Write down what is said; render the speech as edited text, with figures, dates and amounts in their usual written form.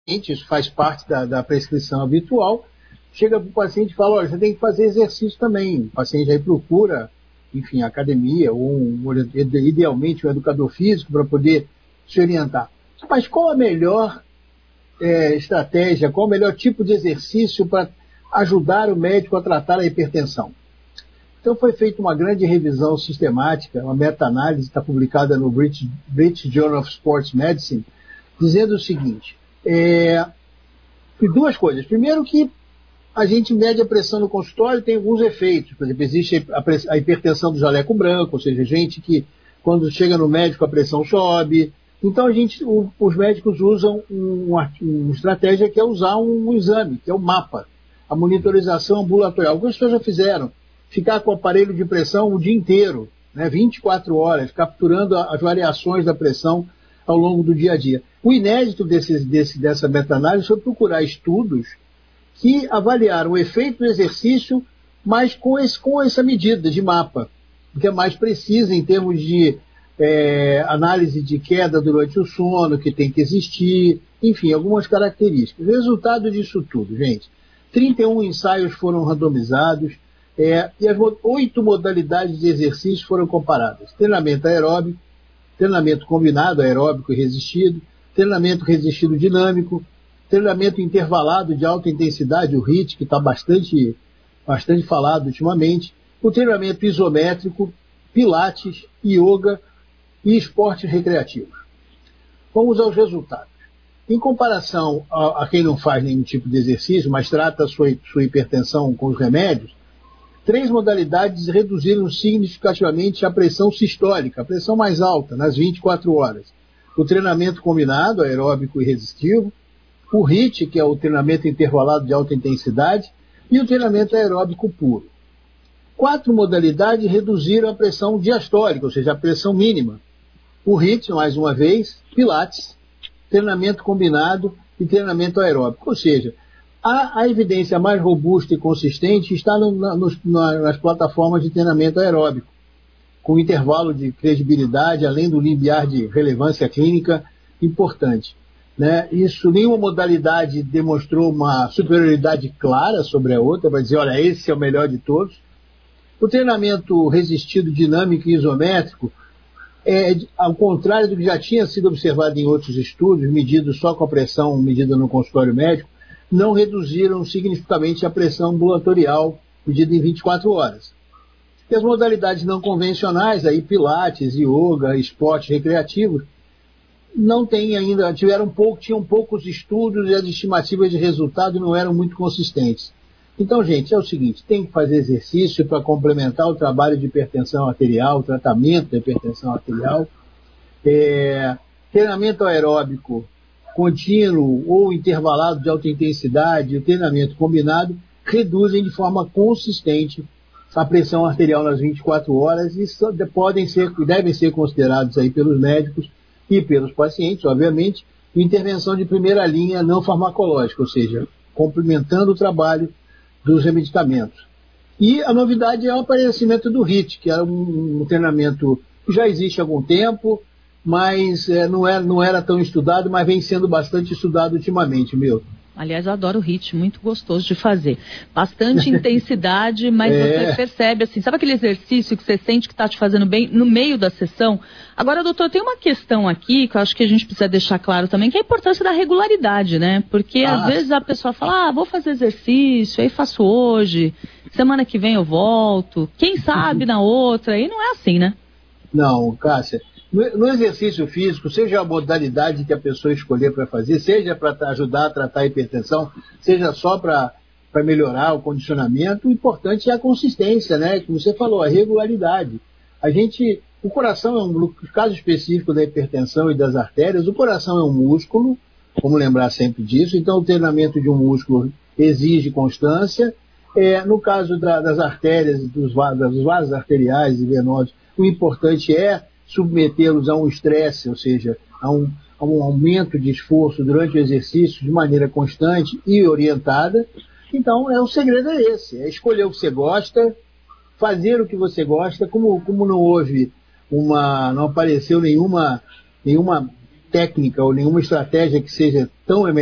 isso faz parte da prescrição habitual. Chega para o paciente e fala, olha, você tem que fazer exercício também. O paciente aí procura, enfim, a academia, ou idealmente um educador físico para poder se orientar. Mas qual a melhor estratégia, qual o melhor tipo de exercício para ajudar o médico a tratar a hipertensão? Então foi feita uma grande revisão sistemática, uma meta-análise, está publicada no British Journal of Sports Medicine, dizendo o seguinte, duas coisas. Primeiro que a gente mede a pressão no consultório e tem alguns efeitos. Por exemplo, existe a hipertensão do jaleco branco, ou seja, gente que quando chega no médico a pressão sobe. Então os médicos usam uma estratégia que é usar um exame, que é o mapa, a monitorização ambulatorial. Algumas pessoas já fizeram, ficar com o aparelho de pressão o dia inteiro, 24 horas, capturando as variações da pressão ao longo do dia a dia. O inédito dessa meta-análise foi procurar estudos que avaliaram o efeito do exercício, mas com essa medida de mapa, que é mais precisa em termos de análise de queda durante o sono, que tem que existir, enfim, algumas características. Resultado disso tudo, gente, 31 ensaios foram randomizados, e as 8 modalidades de exercício foram comparadas. Treinamento aeróbico, treinamento combinado, aeróbico e resistido, treinamento resistido dinâmico, treinamento intervalado de alta intensidade, o HIIT, que está bastante falado ultimamente, o treinamento isométrico, pilates, yoga e esportes recreativos. Vamos aos resultados. Em comparação a quem não faz nenhum tipo de exercício, mas trata a sua hipertensão com os remédios, 3 modalidades reduziram significativamente a pressão sistólica, a pressão mais alta, nas 24 horas. O treinamento combinado, aeróbico e resistivo, o HIIT, que é o treinamento intervalado de alta intensidade, e o treinamento aeróbico puro. 4 modalidades reduziram a pressão diastólica, ou seja, a pressão mínima. O HIIT, mais uma vez, pilates, treinamento combinado e treinamento aeróbico. Ou seja, a evidência mais robusta e consistente está nas plataformas de treinamento aeróbico, com intervalo de credibilidade, além do limiar de relevância clínica importante. Nenhuma modalidade demonstrou uma superioridade clara sobre a outra, para dizer, olha, esse é o melhor de todos. O treinamento resistido dinâmico e isométrico, ao contrário do que já tinha sido observado em outros estudos, medidos só com a pressão medida no consultório médico, não reduziram significativamente a pressão ambulatorial medida em 24 horas. E as modalidades não convencionais, aí pilates, yoga, esportes recreativos, não tem ainda, tinham poucos estudos e as estimativas de resultado não eram muito consistentes. Então, gente, é o seguinte, tem que fazer exercício para complementar o trabalho de hipertensão arterial, o tratamento da hipertensão arterial. Treinamento aeróbico contínuo ou intervalado de alta intensidade, o treinamento combinado, reduzem de forma consistente a pressão arterial nas 24 horas e devem ser considerados aí pelos médicos e pelos pacientes, obviamente, intervenção de primeira linha não farmacológica, ou seja, complementando o trabalho dos medicamentos. E a novidade é o aparecimento do HIIT, que era um treinamento que já existe há algum tempo, mas não era tão estudado, mas vem sendo bastante estudado ultimamente, meu. Aliás, eu adoro o HIIT, muito gostoso de fazer. Bastante intensidade, mas você percebe, assim, sabe aquele exercício que você sente que está te fazendo bem no meio da sessão? Agora, doutor, tem uma questão aqui que eu acho que a gente precisa deixar claro também, que é a importância da regularidade, né? Porque às vezes a pessoa fala, vou fazer exercício, aí faço hoje, semana que vem eu volto, quem sabe na outra, e não é assim, né? Não, Cássia. No exercício físico, seja a modalidade que a pessoa escolher para fazer, seja para ajudar a tratar a hipertensão, seja só para melhorar o condicionamento, o importante é a consistência, né? Como você falou, a regularidade. O coração no caso específico da hipertensão e das artérias, o coração é um músculo, vamos lembrar sempre disso, então o treinamento de um músculo exige constância. No caso das artérias, dos vasos arteriais e venosos, o importante é submetê-los a um estresse, ou seja, a um aumento de esforço durante o exercício de maneira constante e orientada. Então, o segredo é esse, é escolher o que você gosta, fazer o que você gosta, como não apareceu nenhuma técnica ou nenhuma estratégia que seja tão